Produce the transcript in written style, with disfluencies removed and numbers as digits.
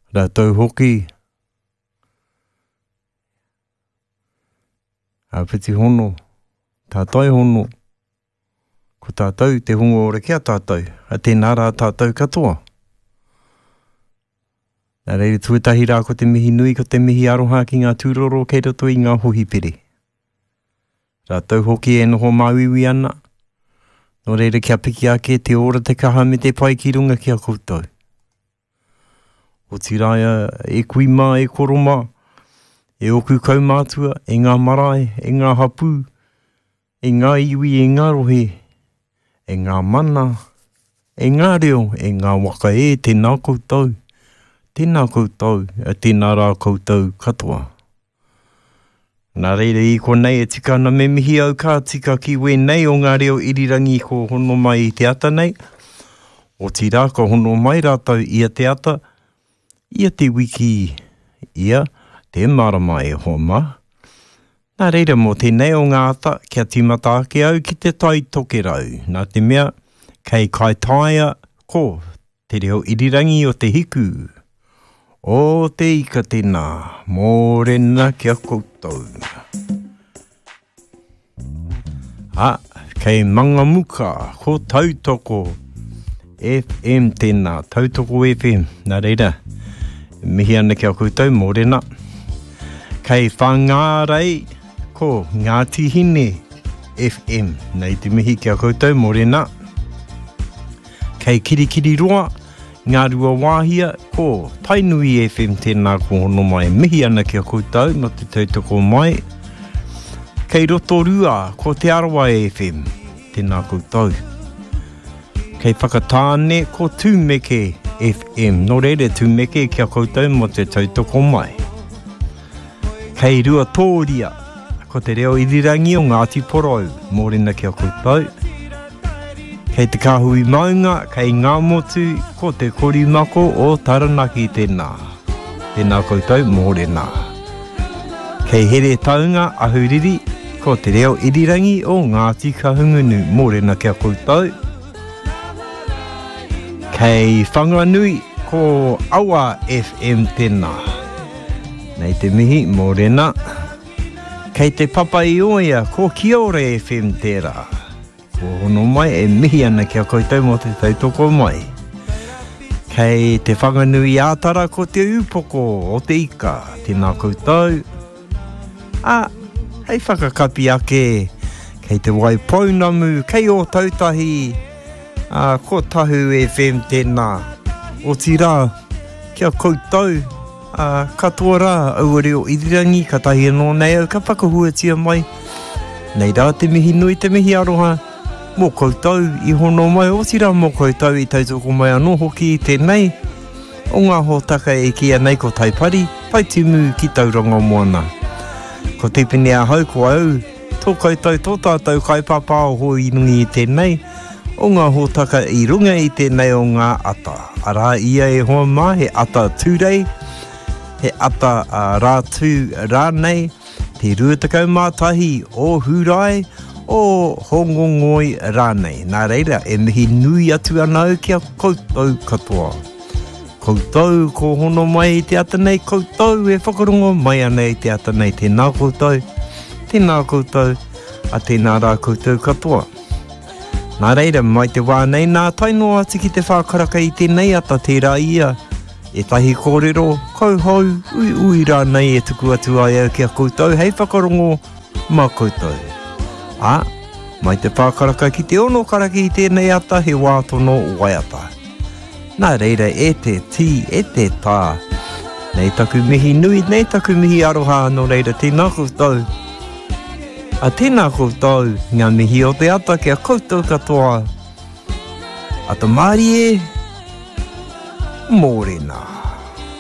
Rātou hoki. Awhiti hono. Tātai hono. Ko tātou te hungo ore kia tātou. A tēnā rā tātou katoa. Nā reire tuatahi rā ko te mihi nui, ko te mihi aroha ki ngā tūroro kei roto i ngā hohipiri. Rātou hoki e noho mauiwi ana. Nō reire kia piki ake te ora te kaha me te pai ki runga kia koutou. O tiraia e kuima, e koroma, e oku kaumātua, e ngā marae, e ngā hapu, e ngā iwi, e ngā rohe, e ngā mana, e ngā reo, e ngā waka e tēnā koutou. Tēnā koutou, tēnā rā koutou katoa. Nā reire i ko nei e tika na me mihi au ka tika ki wēnei o ngā reo irirangi ko hono mai i te ata nei. O tira ko hono mai rātou ia te ata, ia te wiki, ia te marama e homa. Nā reira mō tēnei o ngā ata, kia timata ake au ki te tai toke rau. Nā te mea, kei kai taia ko te reo irirangi o te hiku. O te ika tēnā, mōrena kia koutou. Kei Mangamuka, ko Tautoko FM tēnā, Tautoko FM. Nā reira, mihi ana kia koutou, mōrena. Kei Whangārei, ko Ngāti Hine FM. Nei te mihi kia koutou, mōrena. Kei Kirikiri Roa, Ngā Rua Wāhia, ko Tainui FM tēnā ko hono mai. Mihi ana kia koutou, no te tautoko mai. Kei Rotorua, ko Te Arawa FM, tēnā koutou. Kei Whakatāne, ko Tūmeke FM. Nō reire Tūmeke kia koutou mo te tautoko mai. Kei Ruatoria, ko te reo irirangi o Ngāti Porou. Mōrena kia koutou. Kei te kahui maunga, kei ngā motu, ko te korimako o Taranaki tēnā. Tēnā koutou, mōrena. Kei here taunga ahuriri, ko te reo irirangi o Ngāti Kahungunu. Mōrena kia koutou. Kei Whanganui, ko Awa FM tēnā. Nei te mihi, mōrena. Kei te Papaioia, ko Kiore FM tērā. Ko hono mai e mihi ana kia koutou mo te tautoko mai. Kei te Whanganui ātara ko te upoko o te ika, tēnā koutou. Hei whakakapi ake, kei te Waipounamu, kei o Tautahi, ko Tahu FM tēnā. O tira, kia koutou, katoa rā, au reo irirangi, ka tahi anō nei au, ka whakahuatia mai. Nei rā te mihi nui, te mihi aroha. Mō koutou i hono mai, o tira mō koutou i tautoko mai anō hoki i tēnei. O ngā hōtaka e kia nei ko taipari, pai timu ki tauranga moana. Ko te pene a hau ko au, tō koutou tō tātou kaipapa o hoi nungi i tēnei. O ngā hōtaka i runga i tēnei o ngā ata. Arā ia e hoa mā, he ata tūrei, he ata rātū rānei, te ruatakau mātahi o Hurai, o Hongongoi rānei. Nā reira, e mihi nui atu anau kia koutou katoa. Koutou ko hono mai i te ata nei, koutou e whakarongo mai ana i te ata nei. Tēnā koutou, a tēnā rā koutou katoa. Nā reira, mai te wānei, nā tainoa tiki te whākaraka i tēnei ata tērā ia. E tahi kōrero, kauhau, ui rānei e tuku atu ai au kia koutou, hei whakarongo, mā koutou. Mai te whākaraka ki te ono karaki i tēnei ata, he wātono waiata. Nā reira, e te tī, e te tā. Nei taku mihi nui, nei taku mihi aroha, no reira, tēnā koutou. Tēnā koutou, ngā mihi o te ata, kia koutou katoa. Ata Mārie, mōrena.